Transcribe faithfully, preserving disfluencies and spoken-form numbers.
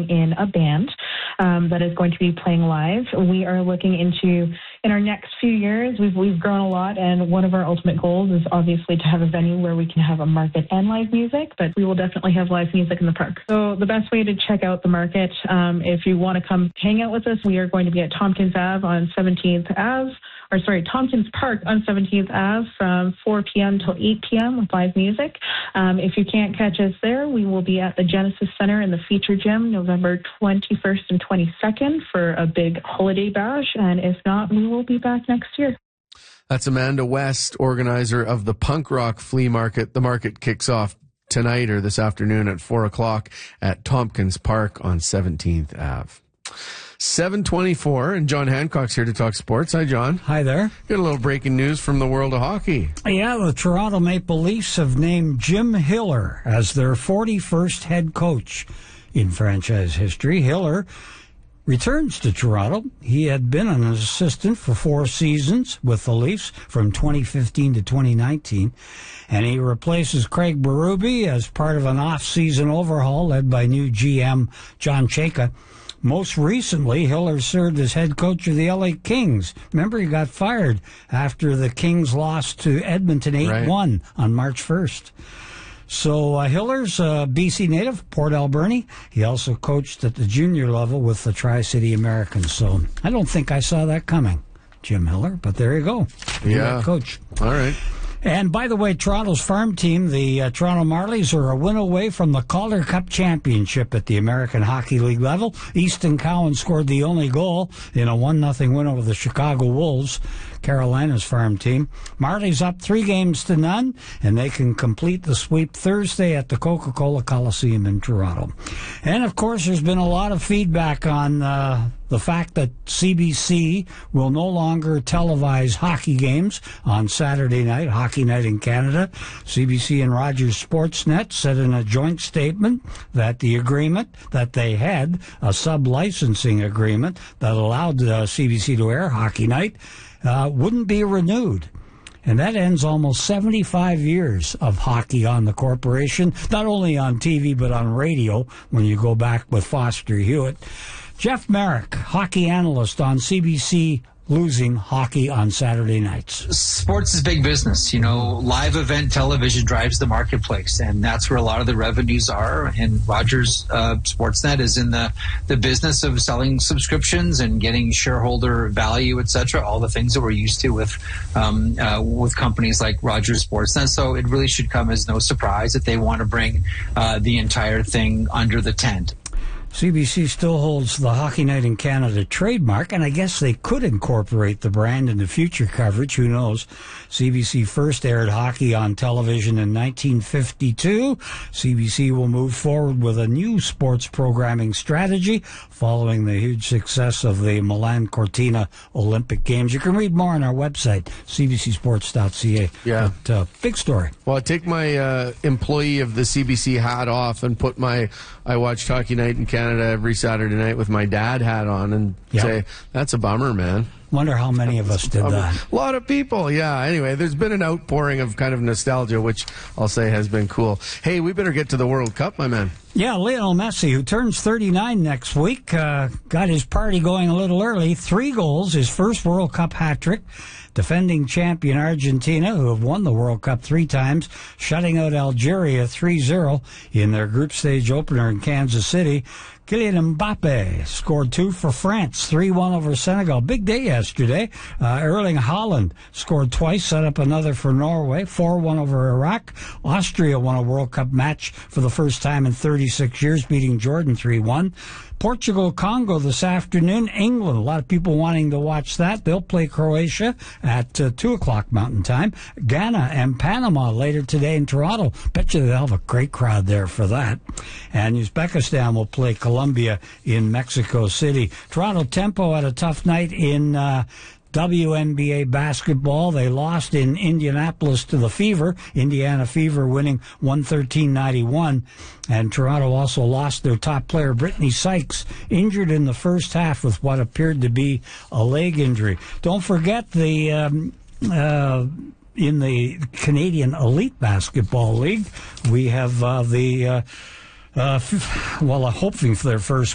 bring in a band um, that is going to be playing live. We are looking into, in our next few years, we've, we've grown a lot, and one of our ultimate goals is obviously to have a venue where we can have a market and live music, but we will definitely have live music in the park. So the best way to check out the market, um, if you want to come hang out with us, we are going to be at Tompkins Ave on seventeenth Ave, or sorry, Tompkins Park on seventeenth Ave from four p.m. till eight p.m. with live music. Um, if you can't catch us there, we will be at the Genesis Center in the Feature Gym November twenty-first and twenty-second for a big holiday bash, and if not, we will be back next year. That's Amanda West, organizer of the Punk Rock Flea Market. The market kicks off tonight or this afternoon at four o'clock at Tompkins Park on seventeenth Ave. seven twenty-four, and John Hancock's here to talk sports. Hi, John. Hi there. Got a little breaking news from the world of hockey. Yeah, the Toronto Maple Leafs have named Jim Hiller as their forty-first head coach in franchise history. Hiller returns to Toronto. He had been an assistant for four seasons with the Leafs from twenty fifteen to twenty nineteen, and he replaces Craig Berube as part of an off-season overhaul led by new G M John Chayka. Most recently, Hiller served as head coach of the L A Kings. Remember, he got fired after the Kings lost to Edmonton eight one right. on March first. So uh, Hiller's a B C native, Port Alberni. He also coached at the junior level with the Tri-City Americans. So I don't think I saw that coming, Jim Hiller, but there you go. Yeah. Coach. All right. And by the way, Toronto's farm team, the uh, Toronto Marlies, are a win away from the Calder Cup Championship at the American Hockey League level. Easton Cowan scored the only goal in a one nothing win over the Chicago Wolves, Carolina's farm team. Marlies up three games to none, and they can complete the sweep Thursday at the Coca-Cola Coliseum in Toronto. And, of course, there's been a lot of feedback on uh, the fact that C B C will no longer televise hockey games on Saturday night, Hockey Night in Canada. C B C and Rogers Sportsnet said in a joint statement that the agreement that they had, a sub-licensing agreement that allowed uh, C B C to air Hockey Night, uh, wouldn't be renewed. And that ends almost seventy-five years of hockey on the corporation, not only on T V but on radio when you go back with Foster Hewitt. Jeff Merrick, hockey analyst on C B C, losing hockey on Saturday nights. Sports is big business. You know, live event television drives the marketplace, and that's where a lot of the revenues are. And Rogers uh, Sportsnet is in the, the business of selling subscriptions and getting shareholder value, et cetera, all the things that we're used to with um, uh, with companies like Rogers Sportsnet. So it really should come as no surprise that they want to bring uh, the entire thing under the tent. C B C still holds the Hockey Night in Canada trademark, and I guess they could incorporate the brand into future coverage. Who knows? C B C first aired hockey on television in nineteen fifty-two. C B C will move forward with a new sports programming strategy following the huge success of the Milan Cortina Olympic Games. You can read more on our website, c b c sports dot c a. Yeah. But, uh, big story. Well, I take my uh, employee of the C B C hat off and put my I watched Hockey Night in Canada every Saturday night with my dad hat on and yep. say, that's a bummer, man. Wonder how many of us did that. A lot of people, yeah. Anyway, there's been an outpouring of kind of nostalgia, which I'll say has been cool. Hey, we better get to the World Cup, my man. Yeah, Lionel Messi, who turns thirty-nine next week, uh, got his party going a little early. Three goals, his first World Cup hat-trick. Defending champion Argentina, who have won the World Cup three times, shutting out Algeria three zero in their group stage opener in Kansas City. Kylian Mbappe scored two for France, three one over Senegal. Big day yesterday. Uh, Erling Haaland scored twice, set up another for Norway, four one over Iraq. Austria won a World Cup match for the first time in thirty-six years, beating Jordan three one. Portugal-Congo this afternoon. England, a lot of people wanting to watch that. They'll play Croatia at uh, two o'clock Mountain Time. Ghana and Panama later today in Toronto. Bet you they'll have a great crowd there for that. And Uzbekistan will play Colombia in Mexico City. Toronto Tempo had a tough night in uh, W N B A basketball. They lost in Indianapolis to the Fever. Indiana Fever winning one thirteen ninety-one. And Toronto also lost their top player, Brittany Sykes, injured in the first half with what appeared to be a leg injury. Don't forget the... Um, uh, in the Canadian Elite Basketball League, we have uh, the... Uh, uh, well, uh, hoping for their first